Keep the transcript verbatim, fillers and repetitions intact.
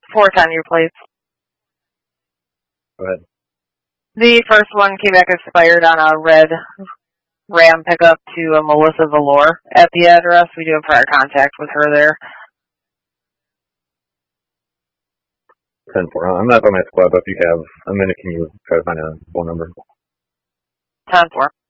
four ten-year plates. Go ahead. The first one came back expired on a red Ram pickup to a Melissa Valor at the address. We do have prior contact with her there. ten four. I'm not on my squad, but if you have a minute, can you try to find a phone number? ten four.